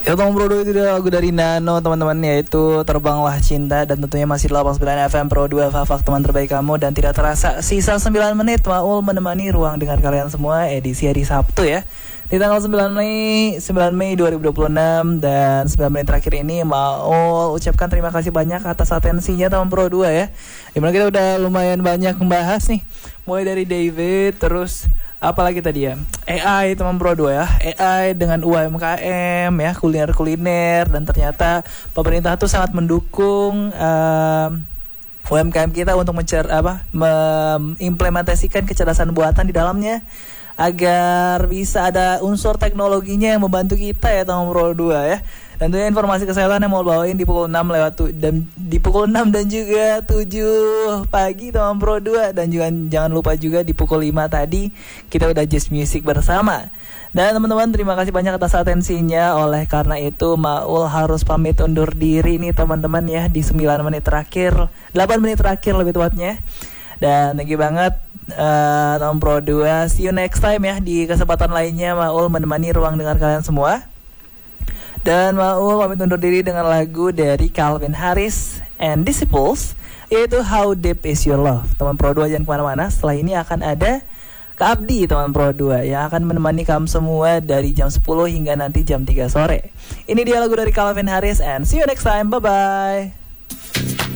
Ya Tong Pro 2 itu udah lagu dari Nano teman-teman, yaitu Terbanglah Cinta. Dan tentunya masih 89 FM Pro 2 Fafak teman terbaik kamu. Dan tidak terasa sisa 9 menit Maul menemani ruang dengar kalian semua edisi hari Sabtu ya, di tanggal 9 Mei 2026. Dan 9 menit terakhir ini Maul ucapkan terima kasih banyak atas atensinya teman Pro 2 ya. Dimana kita udah lumayan banyak membahas nih, mulai dari David, terus apalagi tadi ya, AI teman Pro 2 ya, AI dengan UMKM ya, kuliner-kuliner. Dan ternyata pemerintah tuh sangat mendukung UMKM kita untuk mengimplementasikan kecerdasan buatan di dalamnya, agar bisa ada unsur teknologinya yang membantu kita ya teman Pro 2 ya. Dan tentunya informasi kesehatan yang mau bawain di pukul 6 dan juga 7 pagi teman Pro 2. Dan juga jangan lupa juga di pukul 5 tadi kita udah Just Music bersama. Dan teman-teman, terima kasih banyak atas atensinya. Oleh karena itu Maul harus pamit undur diri nih teman-teman ya, di 9 menit terakhir, 8 menit terakhir lebih tepatnya. Dan thank you banget teman Pro 2. See you next time ya, di kesempatan lainnya Maul menemani ruang dengar kalian semua. Dan Maul pamit undur diri dengan lagu dari Calvin Harris and Disciples, yaitu How Deep Is Your Love. Teman Pro 2 jangan kemana-mana, setelah ini akan ada Kak Abdi teman Pro 2 yang akan menemani kamu semua dari jam 10 hingga nanti jam 3 sore. Ini dia lagu dari Calvin Harris, and see you next time, bye-bye.